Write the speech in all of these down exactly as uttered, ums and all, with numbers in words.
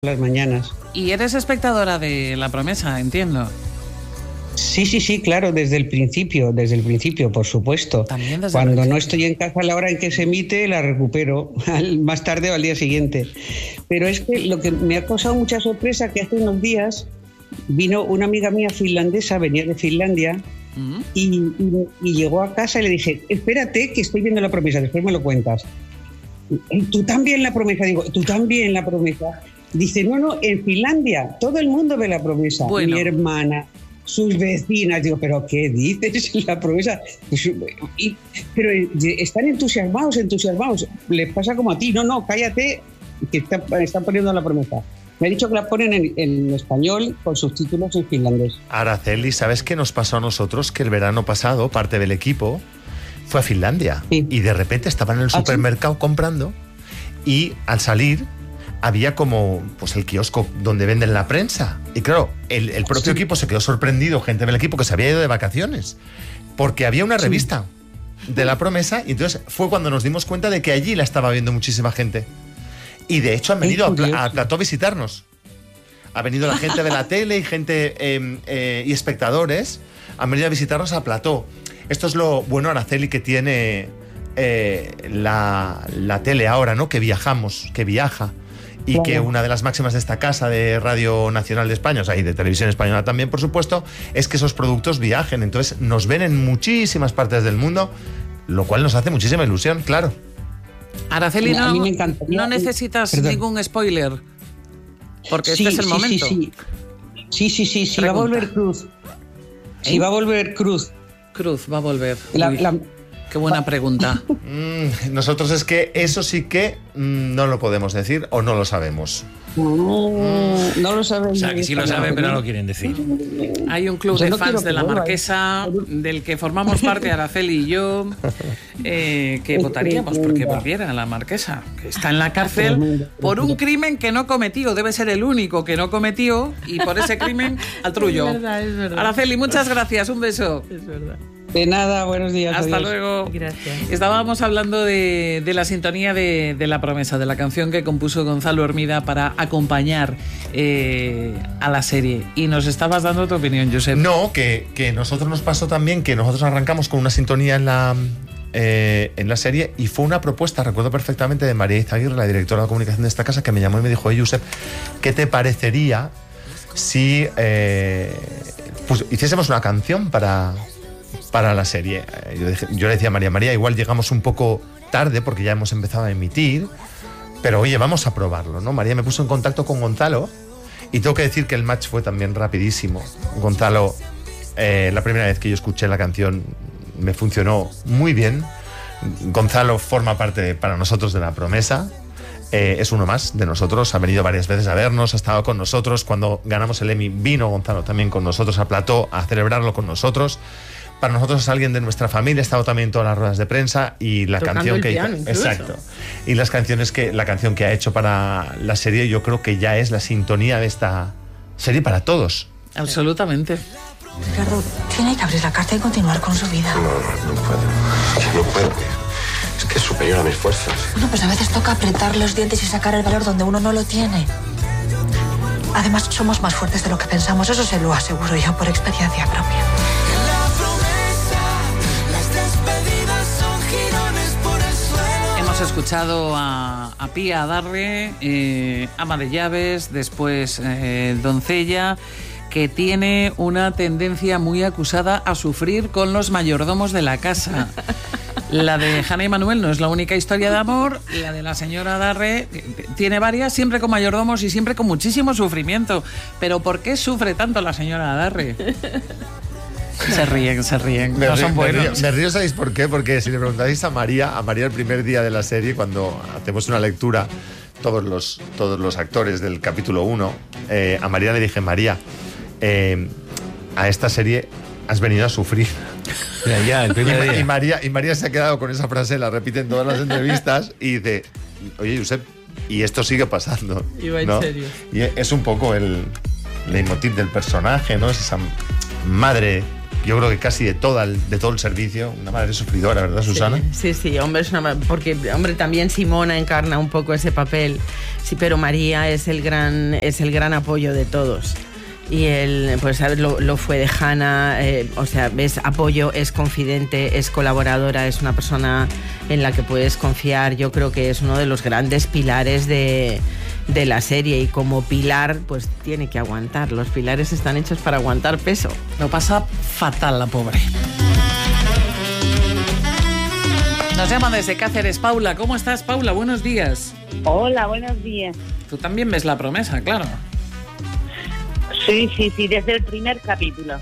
las mañanas. Y eres espectadora de La Promesa, entiendo. Sí, sí, sí, claro, desde el principio, desde el principio, por supuesto. También desde Cuando el no estoy en casa a la hora en que se emite, la recupero al, más tarde o al día siguiente. Pero es que lo que me ha causado mucha sorpresa que hace unos días vino una amiga mía finlandesa, venía de Finlandia, uh-huh. y, y, y llegó a casa y le dije, espérate que estoy viendo La Promesa, después me lo cuentas. ¿Tú también La Promesa? Digo, ¿tú también La Promesa? Dice, no, no, en Finlandia todo el mundo ve La Promesa. Bueno. Mi hermana, sus vecinas, digo, ¿pero qué dices? La Promesa. Y, pero están entusiasmados, entusiasmados. Les pasa como a ti. No, no, cállate, que está, están poniendo La Promesa. Me ha dicho que la ponen en, en español con subtítulos en finlandés. Araceli, ¿sabes qué nos pasó a nosotros? Que el verano pasado, parte del equipo fue a Finlandia. Sí. Y de repente estaban en el supermercado comprando y al salir había como pues el kiosco donde venden la prensa. Y claro, el, el propio sí. equipo se quedó sorprendido, gente del equipo que se había ido de vacaciones, porque había una revista sí. de La Promesa, y entonces fue cuando nos dimos cuenta de que allí la estaba viendo muchísima gente. Y de hecho han venido a, a Plató a visitarnos. Ha venido la gente de la tele y gente eh, eh, y espectadores han venido a visitarnos a Plató. Esto es lo bueno, Araceli, que tiene eh, la, la tele ahora, ¿no? Que viajamos, que viaja. Y claro. que una de las máximas de esta casa de Radio Nacional de España, o sea, y de Televisión Española también, por supuesto, es que esos productos viajen. Entonces nos ven en muchísimas partes del mundo, lo cual nos hace muchísima ilusión, claro. Araceli, no, no necesitas Perdón. ningún spoiler, porque sí, este es el sí, momento. Sí, sí, sí, sí, sí va a volver Cruz. Sí, ¿Eh? va a volver Cruz. Cruz va a volver. La, la... Qué buena pregunta. Mm, nosotros es que eso sí que mm, no lo podemos decir o no lo sabemos. No, no lo sabemos. O sea, que sí lo saben, pero no lo quieren decir. Hay un club yo de no fans de La Marquesa, del que formamos parte Araceli y yo, eh, que votaríamos porque volviera a La Marquesa, que está en la cárcel por un crimen que no cometió. Debe ser el único que no cometió, y por ese crimen al trullo. Es verdad, es verdad. Araceli, muchas gracias. Un beso. Es verdad. De nada, buenos días. Hasta adiós. luego. Gracias. Estábamos hablando de, de la sintonía de, de La Promesa, de la canción que compuso Gonzalo Hermida para acompañar eh, a la serie. Y nos estabas dando tu opinión, Josep. No, que, que nosotros nos pasó también que nosotros arrancamos con una sintonía en la, eh, en la serie, y fue una propuesta, recuerdo perfectamente, de María Izaguirre, la directora de comunicación de esta casa, que me llamó y me dijo, oye, Josep, ¿qué te parecería si eh, pues, hiciésemos una canción para... para la serie? Yo, dije, yo le decía a María, María, igual llegamos un poco tarde porque ya hemos empezado a emitir, pero oye, vamos a probarlo, ¿no? María me puso en contacto con Gonzalo, y tengo que decir que el match fue también rapidísimo. Gonzalo, eh, la primera vez que yo escuché la canción me funcionó muy bien. Gonzalo forma parte de, para nosotros, de La Promesa. Eh, es uno más de nosotros, ha venido varias veces a vernos, ha estado con nosotros. Cuando ganamos el Emmy vino Gonzalo también con nosotros a Plató a celebrarlo con nosotros. Para nosotros es alguien de nuestra familia, ha estado también en todas las ruedas de prensa, y la Tocando canción el que piano, exacto y las canciones que la canción que ha hecho para la serie, yo creo que ya es la sintonía de esta serie para todos. Absolutamente. Ricardo, tiene que abrir la carta y continuar con su vida. No, no, no puedo. No puedo. Es que es superior a mis fuerzas. Bueno, pues a veces toca apretar los dientes y sacar el valor donde uno no lo tiene. Además, somos más fuertes de lo que pensamos. Eso se lo aseguro yo por experiencia propia. Hemos escuchado a, a Pía Adarre, eh, ama de llaves, después eh, doncella, que tiene una tendencia muy acusada a sufrir con los mayordomos de la casa. La de Hanna y Manuel no es la única historia de amor, la de la señora Adarre tiene varias, siempre con mayordomos y siempre con muchísimo sufrimiento. Pero ¿por qué sufre tanto la señora Adarre? Se ríen, se ríen, me no río, son buenos. Me río, me río, ¿sabéis por qué? Porque si le preguntáis a María, a María el primer día de la serie, cuando hacemos una lectura, todos los, todos los actores del capítulo uno, eh, a María le dije, María, eh, a esta serie has venido a sufrir. Ya, ya, el primer y, día. y, María, y María se ha quedado con esa frase, la repite en todas las entrevistas, y dice, oye, Josep, y esto sigue pasando. Iba en ¿no? serio. Y es un poco el leitmotiv del personaje, ¿no? Es esa madre yo creo que casi de, toda el, de todo el servicio, una madre sufridora, ¿verdad, Susana? Sí, sí, sí, hombre, es una, porque hombre, también Simona encarna un poco ese papel, sí, pero María es el gran, es el gran apoyo de todos. Y él, pues, ¿sabes? Lo, lo fue de Hanna, eh, o sea, es apoyo, es confidente, es colaboradora, es una persona en la que puedes confiar. Yo creo que es uno de los grandes pilares de, de la serie, y como pilar, pues tiene que aguantar. Los pilares están hechos para aguantar peso. Lo pasa fatal la pobre. Nos llaman desde Cáceres. Paula, ¿cómo estás, Paula? Buenos días. Hola, buenos días. Tú también ves La Promesa, claro. Sí, sí, sí, desde el primer capítulo.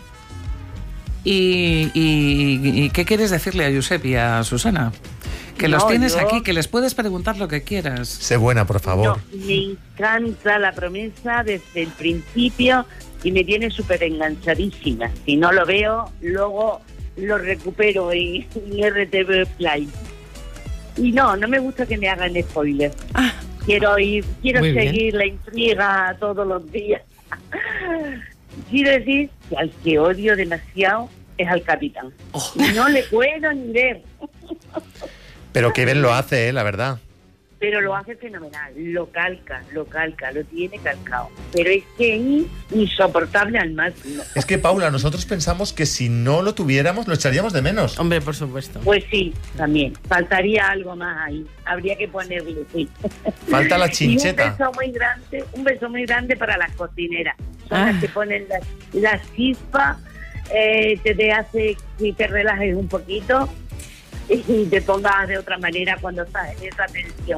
¿Y, y, y qué quieres decirle a Josep y a Susana? Que no, los tienes yo... aquí, que les puedes preguntar lo que quieras. Sé buena, por favor. No, me encanta La Promesa desde el principio y me tiene súper enganchadísima. Si no lo veo, luego lo recupero en, en R T V Play. Y no, no me gusta que me hagan spoilers. Ah. Quiero ir, quiero Muy seguir bien. La intriga todos los días. Quiero decir que al que odio demasiado es al capitán. Oh. No le puedo ni ver. Pero qué bien lo hace, ¿eh? La verdad. Pero lo hace fenomenal. Lo calca, lo calca, lo tiene calcado. Pero es que es insoportable al máximo. Es que, Paula, nosotros pensamos que si no lo tuviéramos, lo echaríamos de menos. Hombre, por supuesto. Pues sí, también. Faltaría algo más ahí. Habría que ponerle, sí. Falta la chincheta. Y un beso muy grande, un beso muy grande para las cocineras. Son ah. las que ponen la, la chispa, eh, te, te hace que te relajes un poquito y te pongas de otra manera cuando estás en esa tensión.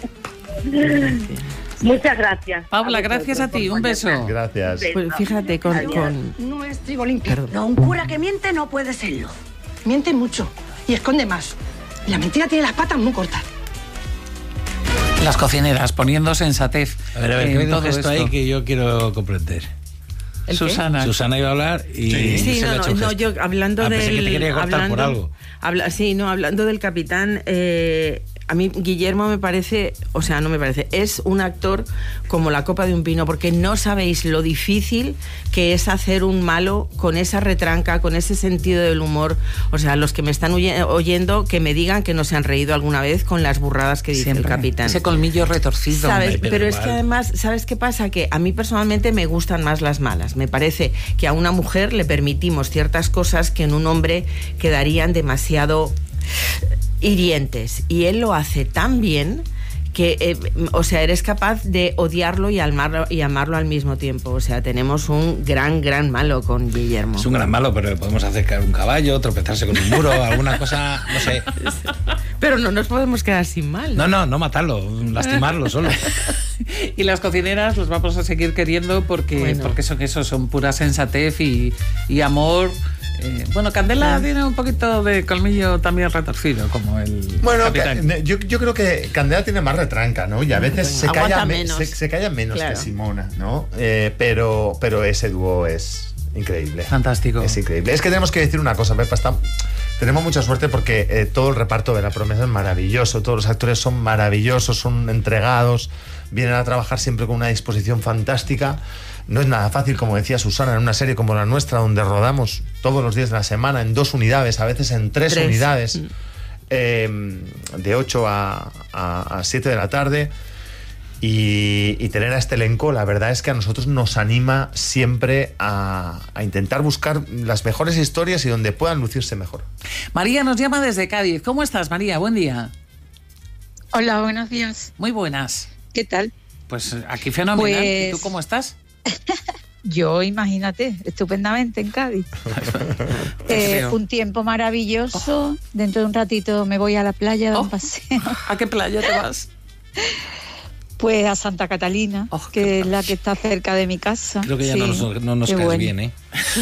Muchas gracias. Paula, gracias a ti. Un beso. Gracias. Pues fíjate, con... con... No es trigo limpio. No, un cura que miente no puede serlo. Miente mucho y esconde más. La mentira tiene las patas muy cortas. Las cocineras poniendo sensatez. A ver, a ver, ¿qué todo esto ahí que yo quiero comprender? Susana. Susana iba a hablar y... Sí, sí no, no, no, yo hablando ah, del... Pensé que te quería cortar hablando, por algo. Habla, sí, no, hablando del capitán... Eh, a mí Guillermo me parece, o sea, no me parece, es un actor como la copa de un pino, porque no sabéis lo difícil que es hacer un malo con esa retranca, con ese sentido del humor. O sea, los que me están oyendo, que me digan que no se han reído alguna vez con las burradas que dice Siempre. El capitán. Ese colmillo retorcido. ¿Sabes? Pero, pero es que además, ¿sabes qué pasa? Que a mí personalmente me gustan más las malas. Me parece que a una mujer le permitimos ciertas cosas que en un hombre quedarían demasiado hirientes, y él lo hace tan bien que, eh, o sea, eres capaz de odiarlo y amarlo, y amarlo al mismo tiempo. O sea, tenemos un gran, gran malo con Guillermo. Es un gran malo, pero podemos hacer caer un caballo, tropezarse con un muro, alguna cosa, no sé. Pero no nos podemos quedar sin mal. No, no, no matarlo, lastimarlo solo. Y las cocineras los vamos a seguir queriendo porque, bueno. porque son, eso, son pura sensatez y, y amor. Eh, bueno, Candela sí. tiene un poquito de colmillo también retorcido, como el bueno, capitán. Ca- yo, yo creo que Candela tiene más retranca, ¿no? Y a veces se calla, me, se, se calla menos claro. que Simona, ¿no? Eh, pero, pero ese dúo es increíble. Fantástico. Es increíble. Es que tenemos que decir una cosa, Pepa, está... tenemos mucha suerte porque eh, todo el reparto de La Promesa es maravilloso, todos los actores son maravillosos, son entregados, vienen a trabajar siempre con una disposición fantástica. No es nada fácil, como decía Susana, en una serie como la nuestra, donde rodamos todos los días de la semana en dos unidades, a veces en tres, tres. unidades, mm. eh, de ocho a siete de la tarde, y, y tener a este elenco, la verdad es que a nosotros nos anima siempre a, a intentar buscar las mejores historias y donde puedan lucirse mejor. María nos llama desde Cádiz. ¿Cómo estás, María? Buen día. Hola, buenos días. Muy buenas. ¿Qué tal? Pues aquí fenomenal. Pues... ¿Y tú cómo estás? Yo, imagínate, estupendamente en Cádiz. eh, un tiempo maravilloso. Oh. Dentro de un ratito me voy a la playa a dar oh. un paseo. ¿A qué playa te vas? Pues a Santa Catalina, oh, que es la que está cerca de mi casa. Creo que ya sí. no nos, no nos caes bueno. bien, ¿eh?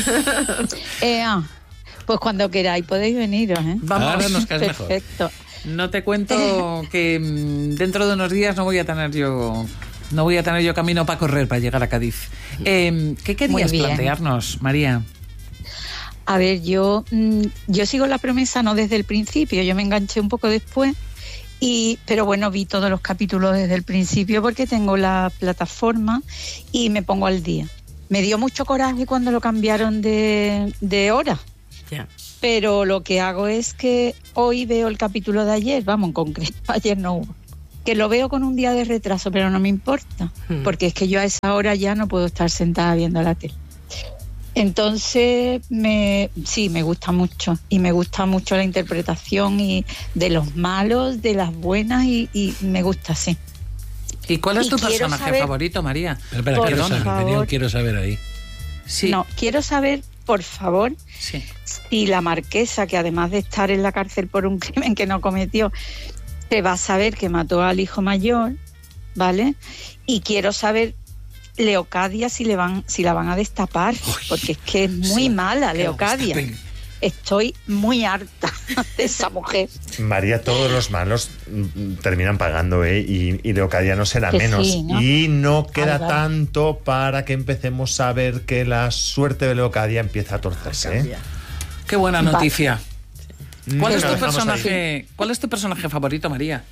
eh ah, pues cuando queráis podéis veniros, ¿eh? Vamos, ahora nos caes perfecto. Mejor. No te cuento que dentro de unos días no voy a tener yo... No voy a tener yo camino para correr para llegar a Cádiz. Eh, ¿Qué querías plantearnos, María? A ver, yo, yo sigo La Promesa no desde el principio, yo me enganché un poco después, y, pero bueno, vi todos los capítulos desde el principio porque tengo la plataforma y me pongo al día. Me dio mucho coraje cuando lo cambiaron de, de hora. Ya. Pero lo que hago es que hoy veo el capítulo de ayer, vamos, en concreto, ayer no hubo. Que lo veo con un día de retraso, pero no me importa, hmm. porque es que yo a esa hora ya no puedo estar sentada viendo la tele. Entonces, me, sí, me gusta mucho, y me gusta mucho la interpretación y de los malos, de las buenas, y, y me gusta, sí. ¿Y cuál es y tu personaje saber, favorito, María? Espera, espera, quiero saber, favor, quiero saber ahí. Sí. No, quiero saber, por favor, sí. si la marquesa, que además de estar en la cárcel por un crimen que no cometió, se va a saber que mató al hijo mayor, ¿vale? Y quiero saber Leocadia si le van, si la van a destapar, Uy, porque es que es muy sí, mala Leocadia. Estoy muy harta de esa mujer. María, todos los malos terminan pagando, ¿eh? Y, y Leocadia no será que menos. Sí, ¿no? Y no queda Ay, tanto para que empecemos a ver que la suerte de Leocadia empieza a torcerse, ¿eh? Qué buena noticia. Vale. ¿Cuál, es tu personaje, ¿Cuál es tu personaje favorito, María?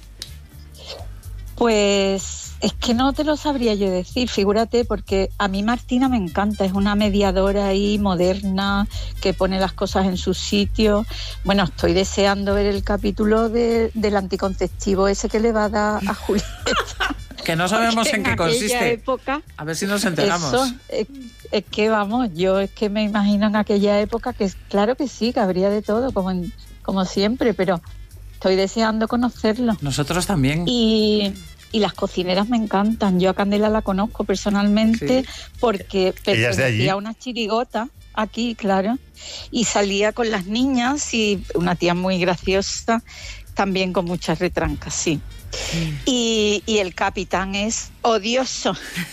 Pues es que no te lo sabría yo decir, figúrate, porque a mí Martina me encanta, es una mediadora ahí moderna que pone las cosas en su sitio. Bueno, estoy deseando ver el capítulo de, del anticonceptivo ese que le va a dar a Julieta. Que no sabemos en qué consiste. Época, a ver si nos enteramos. Eso, es, es que vamos, yo es que me imagino en aquella época que claro que sí, que habría de todo, como, en, como siempre, pero estoy deseando conocerlo. Nosotros también. Y... Y las cocineras me encantan. Yo a Candela la conozco personalmente, sí, porque pertenecía a una chirigota aquí, claro, y salía con las niñas, y una tía muy graciosa, también con muchas retrancas, sí. Mm. Y, y el capitán es odioso.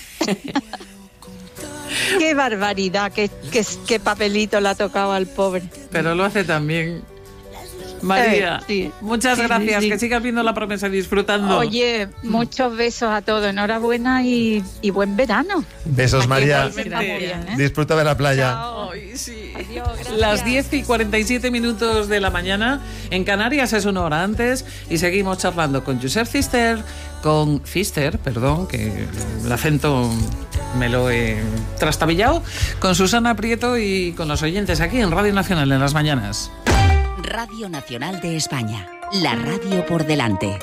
Qué barbaridad, qué, qué, qué papelito le ha tocado al pobre. Pero lo hace también. María, eh, sí. muchas sí, gracias, sí, sí. que sigas viendo La Promesa y disfrutando. Oye, muchos besos a todos, enhorabuena y, y buen verano. Besos, Aquí María. Bien, ¿eh? Disfruta de la playa. Ay, sí. Adiós, las diez y cuarenta y siete minutos de la mañana. En Canarias es una hora antes y seguimos charlando con Josep Fister, con Fister, perdón, que el acento me lo he trastabillado, con Susana Prieto y con los oyentes aquí en Radio Nacional en las mañanas. Radio Nacional de España, la radio por delante.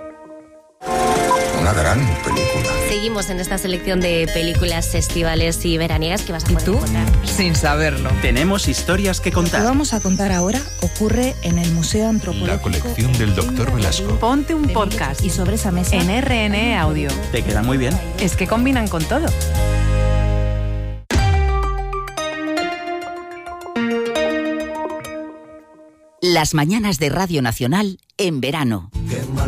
Una gran película. Seguimos en esta selección de películas estivales y veraniegas que vas a poder ¿Y tú? encontrar. Sin saberlo. Tenemos historias que contar. Lo que vamos a contar ahora ocurre en el Museo Antropológico. La colección del doctor Velasco. Ponte un podcast. Y sobre esa mesa en R N E Audio. Te queda muy bien. Es que combinan con todo. Las mañanas de Radio Nacional en verano.